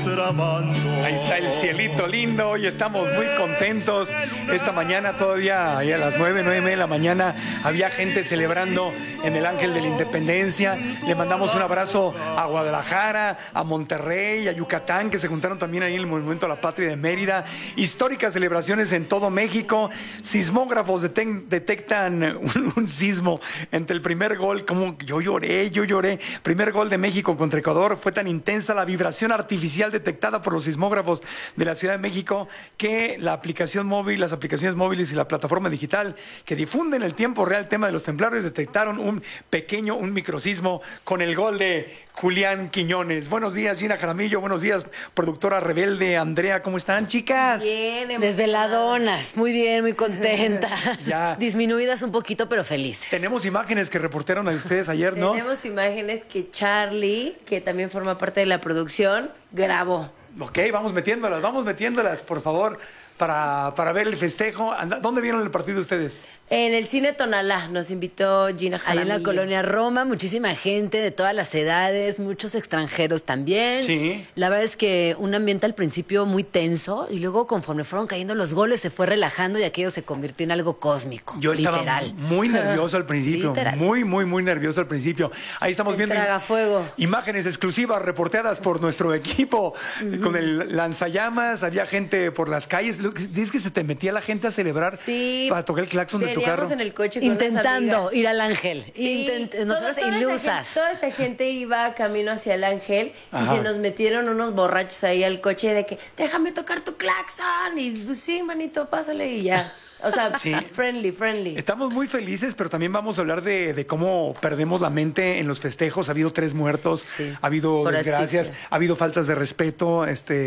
Ahí está el cielito lindo y estamos muy contentos. Esta mañana todavía, ahí a las 9:30 de la mañana, había gente celebrando en el Ángel de la Independencia. Le mandamos un abrazo a Guadalajara, a Monterrey, a Yucatán, que se juntaron también ahí en el Monumento a la Patria de Mérida. Históricas celebraciones en todo México. Sismógrafos detectan un sismo entre el primer gol. Como yo lloré. Primer gol de México contra Ecuador. Fue tan intensa la vibración artificial detectada por los sismógrafos de la Ciudad de México que la aplicación móvil, las aplicaciones móviles y la plataforma digital que difunden el tiempo real el tema de los temblores detectaron un microsismo con el gol de Julián Quiñones. Buenos días, Gina Jaramillo. Buenos días, productora rebelde. Andrea, ¿cómo están, chicas? Bien, desveladonas. Muy bien, muy contenta. Ya. Disminuidas un poquito, pero felices. Tenemos imágenes que reportaron a ustedes ayer, ¿no? Tenemos imágenes que Charlie, que también forma parte de la producción, grabó. Ok, vamos metiéndolas, por favor, para ver el festejo. ¿Dónde vieron el partido ustedes? En el Cine Tonalá nos invitó Gina Jaramillo. Ahí en la colonia Roma, muchísima gente de todas las edades, muchos extranjeros también. Sí. La verdad es que un ambiente al principio muy tenso y luego conforme fueron cayendo los goles se fue relajando y aquello se convirtió en algo cósmico. Yo estaba literal. muy nervioso al principio, Literal. muy nervioso al principio. Ahí estamos viendo tragafuego. Imágenes exclusivas reporteadas por nuestro equipo con el lanzallamas. Había gente por las calles. Dices que se te metía la gente a celebrar para tocar el claxon de tu carro. En el coche con intentando ir al Ángel. Sí, Nosotras ilusas. Toda esa gente iba camino hacia el Ángel. Ajá. Y se nos metieron unos borrachos ahí al coche de que déjame tocar tu claxon. Y pues, sí, manito, pásale y ya. O sea, sí. friendly. Estamos muy felices, pero también vamos a hablar de cómo perdemos la mente en los festejos. Ha habido 3 muertos, sí, ha habido por desgracias, asfixia. ha habido faltas de respeto.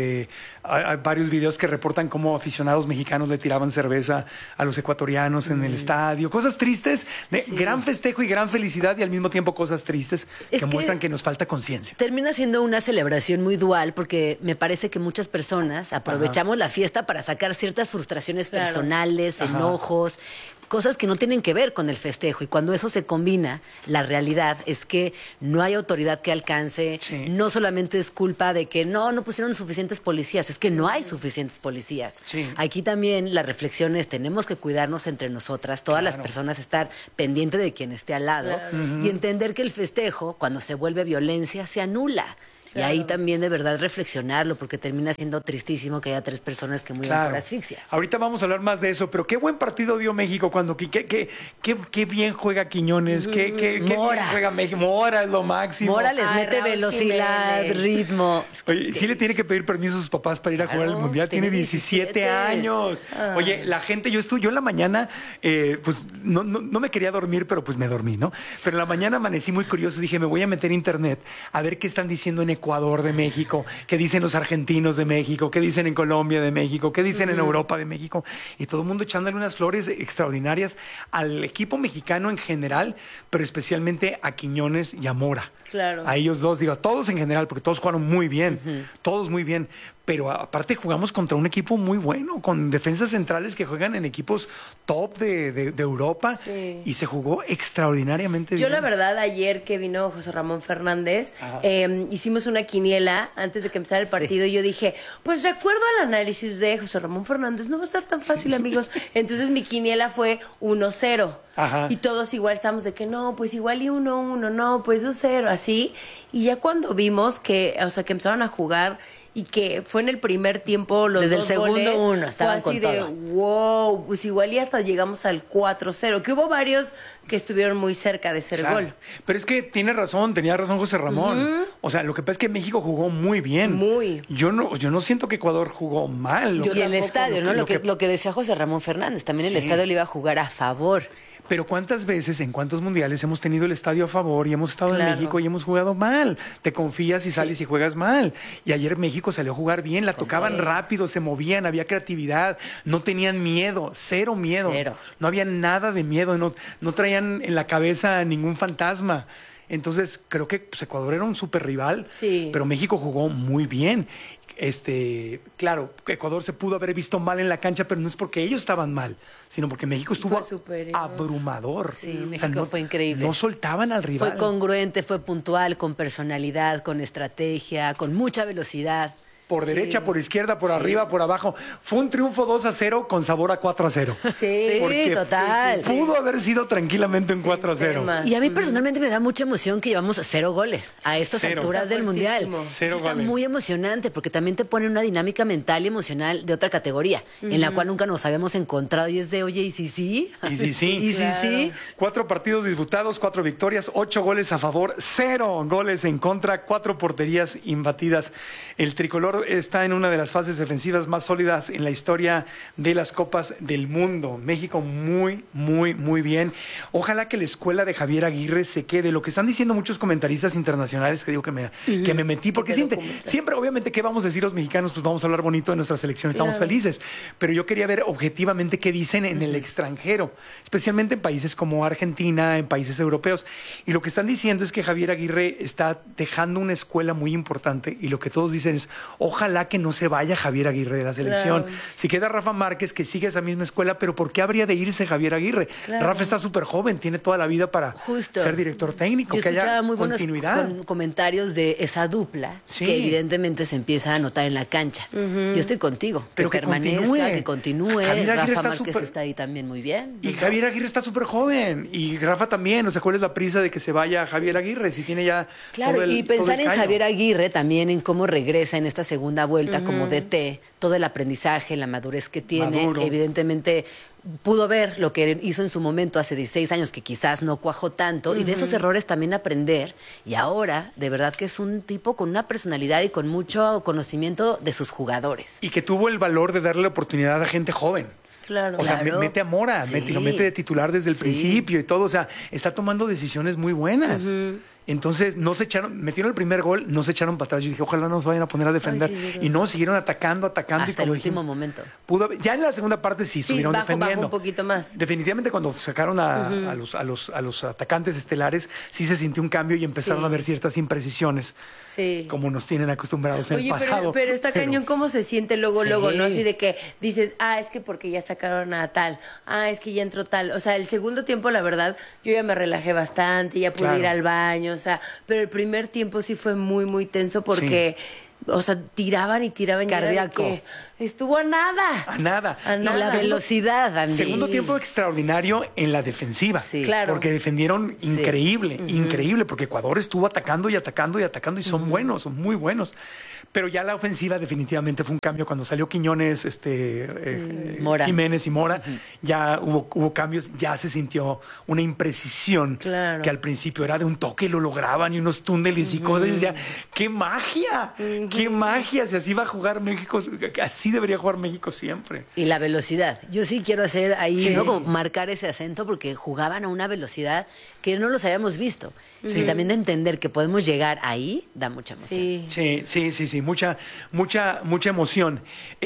Hay varios videos que reportan cómo aficionados mexicanos le tiraban cerveza a los ecuatorianos en el estadio. Cosas tristes, de gran festejo y gran felicidad y al mismo tiempo cosas tristes que muestran que nos falta conciencia. Termina siendo una celebración muy dual porque me parece que muchas personas aprovechamos la fiesta para sacar ciertas frustraciones personales, enojos, cosas que no tienen que ver con el festejo. Y cuando eso se combina, la realidad es que no hay autoridad que alcance. No solamente es culpa de que no pusieron suficientes policías, es que no hay suficientes policías. Aquí también la reflexión es, tenemos que cuidarnos entre nosotras, todas las personas, estar pendiente de quien esté al lado y entender que el festejo, cuando se vuelve violencia, se anula. Y ahí también de verdad reflexionarlo, porque termina siendo tristísimo que haya 3 personas que murieron por asfixia. Ahorita vamos a hablar más de eso, pero qué buen partido dio México cuando qué bien juega Quiñones, qué bien juega México. Mora es lo máximo. Mora les mete Raúl velocidad, Jiménez. ritmo. Oye, sí le tiene que pedir permiso a sus papás para ir a jugar al Mundial. Tiene 17 años. Oye, la gente, yo en la mañana, pues no me quería dormir, pero pues me dormí, ¿no? Pero en la mañana amanecí muy curioso. Dije, me voy a meter a internet a ver qué están diciendo en Ecuador de México, qué dicen los argentinos de México, qué dicen en Colombia de México, qué dicen en Europa de México, y todo el mundo echándole unas flores extraordinarias al equipo mexicano en general, pero especialmente a Quiñones y a Mora. Claro. A ellos dos, digo, a todos en general, porque todos jugaron muy bien, todos muy bien. Pero aparte jugamos contra un equipo muy bueno, con defensas centrales que juegan en equipos top de Europa, y se jugó extraordinariamente bien. Yo la verdad ayer que vino José Ramón Fernández, hicimos una quiniela antes de que empezara el partido y yo dije, pues de acuerdo al análisis de José Ramón Fernández no va a estar tan fácil, amigos. Entonces mi quiniela fue 1-0. Y todos igual estamos de que no, pues igual y 1-1, no, pues 2-0, así. Y ya cuando vimos que, o sea, que empezaron a jugar y que fue en el primer tiempo los desde dos el segundo goles, uno estaban fue así con de todo. wow, pues igual y hasta llegamos al 4-0, que hubo varios que estuvieron muy cerca de ser gol. Pero es que tenía razón José Ramón. O sea, lo que pasa es que México jugó muy bien. Yo no siento que Ecuador jugó mal. Y el estadio, ¿no? Lo que decía José Ramón Fernández, también el estadio le iba a jugar a favor. Pero ¿cuántas veces, en cuántos mundiales hemos tenido el estadio a favor y hemos estado en México y hemos jugado mal? Te confías y sales y juegas mal. Y ayer México salió a jugar bien, la tocaban rápido, se movían, había creatividad, no tenían miedo, cero miedo. No había nada de miedo, no traían en la cabeza ningún fantasma. Entonces creo que pues, Ecuador era un súper rival, pero México jugó muy bien. Claro, Ecuador se pudo haber visto mal en la cancha, pero no es porque ellos estaban mal, sino porque México estuvo abrumador. Sí, México fue increíble. No soltaban al rival. Fue congruente, fue puntual, con personalidad, con estrategia, con mucha velocidad. por derecha, por izquierda, por arriba, por abajo. Fue un triunfo 2-0 con sabor a 4-0. Sí, total. Pudo haber sido tranquilamente un 4-0. Y a mí personalmente me da mucha emoción que llevamos 0 goles a estas alturas del Mundial. 0 Está goles. muy emocionante porque también te pone una dinámica mental y emocional de otra categoría, en la cual nunca nos habíamos encontrado y es de, oye, ¿y si sí? Y sí, sí. ¿Y si sí? 4 partidos disputados, 4 victorias, 8 goles a favor, 0 goles en contra, 4 porterías imbatidas. El tricolor está en una de las fases defensivas más sólidas en la historia de las Copas del Mundo. México muy, muy, muy bien. Ojalá que la escuela de Javier Aguirre se quede. Lo que están diciendo muchos comentaristas internacionales, que digo que me metí, porque siempre, obviamente, ¿qué vamos a decir los mexicanos? Pues vamos a hablar bonito de nuestra selección, estamos felices. Pero yo quería ver objetivamente qué dicen en el extranjero, especialmente en países como Argentina, en países europeos. Y lo que están diciendo es que Javier Aguirre está dejando una escuela muy importante y lo que todos dicen es, ojalá que no se vaya Javier Aguirre de la selección. Claro. Si queda Rafa Márquez, que sigue esa misma escuela, pero ¿por qué habría de irse Javier Aguirre? Claro. Rafa está súper joven, tiene toda la vida para ser director técnico, Yo que haya escuchaba muy continuidad. buenos comentarios de esa dupla Sí. que evidentemente se empieza a notar en la cancha. Yo estoy contigo, Pero que permanezca, continúe. que continúe. Javier Aguirre Rafa está Márquez súper- está ahí también muy bien. Y Javier Aguirre está súper joven. Y Rafa también. O sea, ¿cuál es la prisa de que se vaya Javier Aguirre? Si tiene ya Claro, todo el, y pensar todo el en callo. Javier Aguirre también, en cómo regresa en esta segunda vuelta como DT, todo el aprendizaje, la madurez que tiene, Maduro. evidentemente pudo ver lo que hizo en su momento hace 16 años, que quizás no cuajó tanto, y de esos errores también aprender, y ahora, de verdad que es un tipo con una personalidad y con mucho conocimiento de sus jugadores. Y que tuvo el valor de darle la oportunidad a gente joven. Claro. O sea, Claro. mete a Mora, Sí. lo mete de titular desde el Sí. principio y todo. O sea, está tomando decisiones muy buenas. Entonces, no se echaron, metieron el primer gol, no se echaron para atrás. Yo dije, ojalá no nos vayan a poner a defender. Ay, sí, verdad. Y no, siguieron atacando. Hasta y el como último dijimos, momento. ya en la segunda parte sí estuvieron bajó defendiendo. un poquito más. Definitivamente cuando sacaron a los atacantes estelares, sí se sintió un cambio y empezaron Sí. a ver ciertas imprecisiones, Sí. como nos tienen acostumbrados en Oye, el pasado. pero está cañón cómo se siente luego, Sí. ¿no? Así de que dices, es que porque ya sacaron a tal, es que ya entró tal. O sea, el segundo tiempo, la verdad, yo ya me relajé bastante, ya pude Claro. ir al baño, o sea, pero el primer tiempo sí fue muy, muy tenso porque, o sea, tiraban y tiraban. y era de Cardíaco. que estuvo a nada. A nada. A Y nada. la velocidad, Andy. Segundo tiempo extraordinario en la defensiva. Sí. Claro. Porque defendieron increíble, increíble, porque Ecuador estuvo atacando y atacando y atacando y son buenos, son muy buenos. Pero ya la ofensiva definitivamente fue un cambio. Cuando salió Quiñones, Mora. Jiménez y Mora, ya hubo cambios, ya se sintió una imprecisión Claro. que al principio era de un toque, lo lograban y unos túneles y cosas. Y yo decía, ¡qué magia! ¡Qué magia! Si así va a jugar México, así debería jugar México siempre. Y la velocidad. Yo sí quiero hacer ahí, Sí. ¿no? Como marcar ese acento porque jugaban a una velocidad que no los habíamos visto. Y también de entender que podemos llegar ahí, da mucha emoción. Sí. Sí, mucha emoción.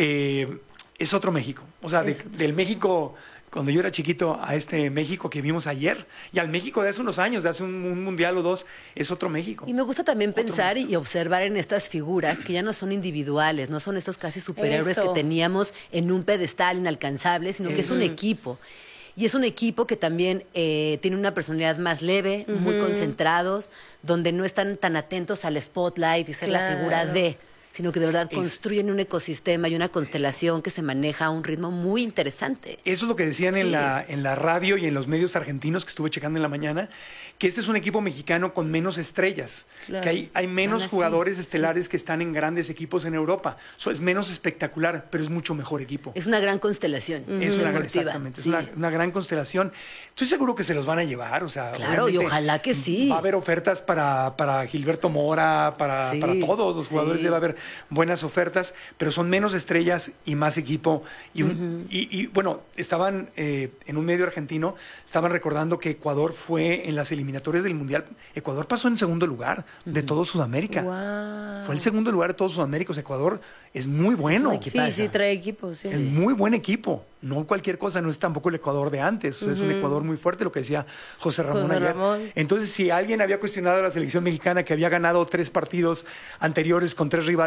Es otro México. O sea, del México, cuando yo era chiquito, a este México que vimos ayer, y al México de hace unos años, de hace un mundial o dos, es otro México. Y me gusta también pensar y observar en estas figuras que ya no son individuales, no son estos casi superhéroes Eso. que teníamos en un pedestal inalcanzable, sino que es un equipo. Y es un equipo que también tiene una personalidad más leve, muy concentrados, donde no están tan atentos al spotlight y ser la Claro. figura de, sino que de verdad construyen un ecosistema y una constelación que se maneja a un ritmo muy interesante. Eso es lo que decían Sí. en la radio y en los medios argentinos que estuve checando en la mañana, que este es un equipo mexicano con menos estrellas, Claro. que hay menos Aún así, jugadores estelares que están en grandes equipos en Europa. Es menos espectacular, pero es mucho mejor equipo. Es una gran constelación. Es una, deportiva, exactamente, sí. es una gran constelación. Estoy seguro que se los van a llevar, o sea, Claro, y obviamente ojalá que sí. Va a haber ofertas para Gilberto Mora, para Sí, todos los jugadores sí. debe haber buenas ofertas, pero son menos estrellas y más equipo. Y bueno, estaban en un medio argentino, estaban recordando que Ecuador fue en las eliminatorias del Mundial. Ecuador pasó en segundo lugar de todo Sudamérica. Wow. Fue el segundo lugar de todo Sudamérica. O sea, Ecuador es muy bueno. Sí, trae equipo, sí. Es muy buen equipo, no cualquier cosa, no es tampoco el Ecuador de antes, o sea, es un Ecuador muy fuerte, lo que decía José Ramón José ayer. Ramón. Entonces, si alguien había cuestionado a la selección mexicana que había ganado 3 partidos anteriores con 3 rivales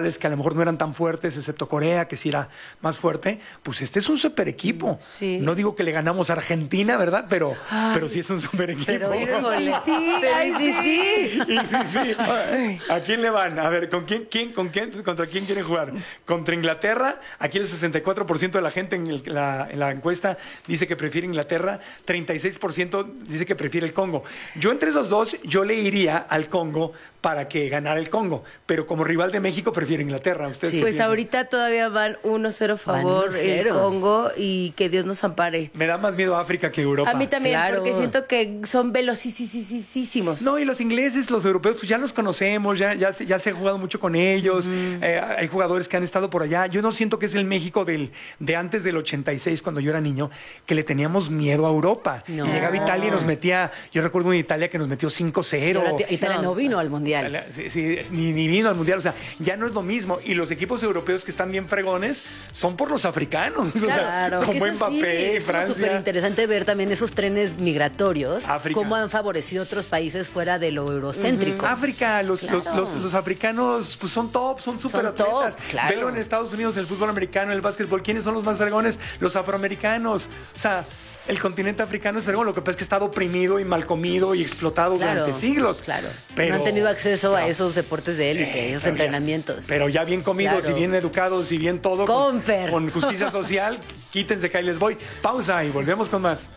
rivales que a lo mejor no eran tan fuertes, excepto Corea, que sí era más fuerte, pues este es un super equipo. Sí. No digo que le ganamos a Argentina, ¿verdad? Pero sí es un super equipo. Pero híjole, sí. Sí. ¿A quién le van? A ver, ¿contra quién quieren jugar? Contra Inglaterra. Aquí el 64% de la gente en la encuesta dice que prefiere Inglaterra, 36% dice que prefiere el Congo. Yo entre esos dos, yo le iría al Congo para que ganara el Congo, pero como rival de México prefiero Inglaterra. ¿Ustedes qué Pues piensan? ahorita todavía van 1-0 favor el 1-0. Congo y que Dios nos ampare. Me da más miedo África que Europa. A mí también, Claro. porque siento que son velocísimos. No, y los ingleses, los europeos, pues ya los conocemos, ya se ha jugado mucho con ellos. Hay jugadores que han estado por allá. Yo no siento que es el México de antes del 86, cuando yo era niño, que le teníamos miedo a Europa. No. Y llegaba Italia y nos metía, yo recuerdo una Italia que nos metió 5-0. Italia no vino al Mundial. Sí, ni vino al Mundial, o sea, ya no es lo mismo. Y los equipos europeos que están bien fregones son por los africanos. Claro, o sea, como porque eso sí, Mbappé, es como Francia. súper interesante ver también esos trenes migratorios, África. cómo han favorecido otros países fuera de lo eurocéntrico. África, los Claro. africanos pues son top, son súper atletas. top, claro. Velo en Estados Unidos, el fútbol americano, el básquetbol. ¿Quiénes son los más fregones? Los afroamericanos. O sea, el continente africano es fregón. Lo que pasa es que ha estado oprimido y mal comido y explotado durante siglos. Claro. Pero, no han tenido acceso a esos deportes de élite, esos entrenamientos. Pero ya bien comidos Claro. y bien educados y bien todo. Comper. Con justicia social, quítense que ahí les voy. Pausa y volvemos con más.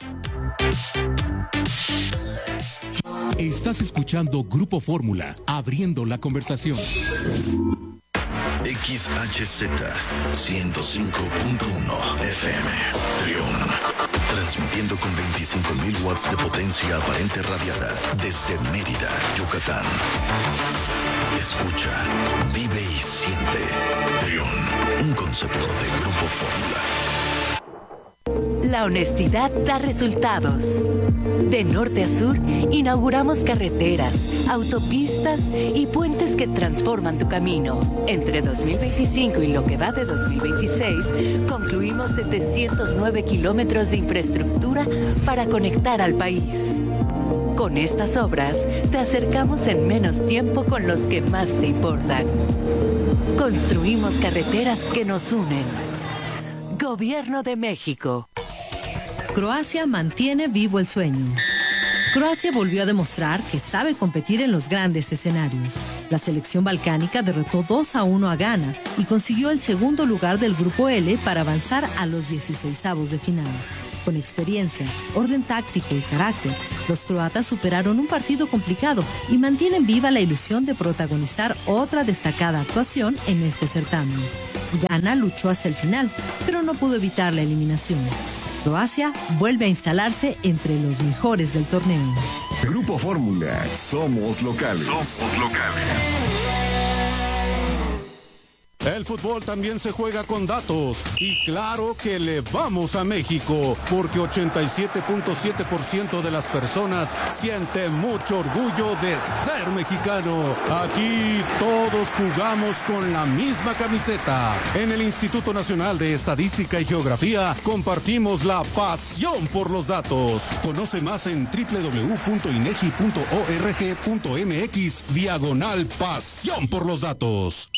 Estás escuchando Grupo Fórmula, abriendo la conversación. XHZ 105.1 FM Trión, transmitiendo con 25.000 watts de potencia aparente radiada desde Mérida, Yucatán. Escucha, vive y siente Trión, un concepto de Grupo Fórmula. La honestidad da resultados. De norte a sur, inauguramos carreteras, autopistas y puentes que transforman tu camino. Entre 2025 y lo que va de 2026, concluimos 709 kilómetros de infraestructura para conectar al país. Con estas obras, te acercamos en menos tiempo con los que más te importan. Construimos carreteras que nos unen. Gobierno de México. Croacia mantiene vivo el sueño. Croacia volvió a demostrar que sabe competir en los grandes escenarios. La selección balcánica derrotó 2-1 a Ghana y consiguió el segundo lugar del Grupo L para avanzar a los 16avos de final. Con experiencia, orden táctico y carácter, los croatas superaron un partido complicado y mantienen viva la ilusión de protagonizar otra destacada actuación en este certamen. Ghana luchó hasta el final, pero no pudo evitar la eliminación. Croacia vuelve a instalarse entre los mejores del torneo. Grupo Fórmula, somos locales. Somos locales. El fútbol también se juega con datos y claro que le vamos a México porque 87.7% de las personas sienten mucho orgullo de ser mexicano. Aquí todos jugamos con la misma camiseta. En el Instituto Nacional de Estadística y Geografía compartimos la pasión por los datos. Conoce más en www.inegi.org.mx/pasión por los datos.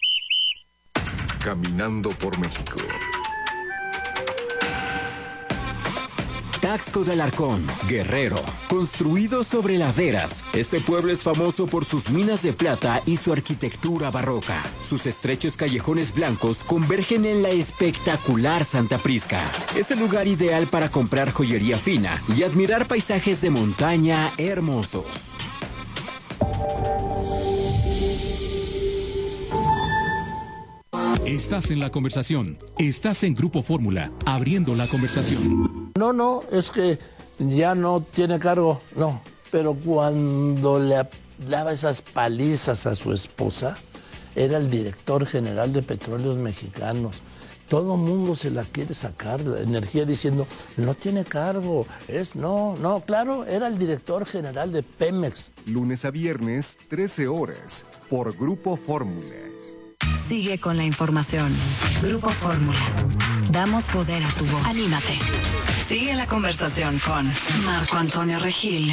Caminando por México. Taxco de Alarcón, Guerrero, construido sobre laderas. Este pueblo es famoso por sus minas de plata y su arquitectura barroca. Sus estrechos callejones blancos convergen en la espectacular Santa Prisca. Es el lugar ideal para comprar joyería fina y admirar paisajes de montaña hermosos. Estás en la conversación. Estás en Grupo Fórmula, abriendo la conversación. No, es que ya no tiene cargo, no. Pero cuando le daba esas palizas a su esposa, era el director general de Petróleos Mexicanos. Todo el mundo se la quiere sacar, la energía diciendo, no tiene cargo, claro, era el director general de Pemex. Lunes a viernes, 13 horas, por Grupo Fórmula. Sigue con la información. Grupo Fórmula. Damos poder a tu voz. Anímate. Sigue la conversación con Marco Antonio Regil.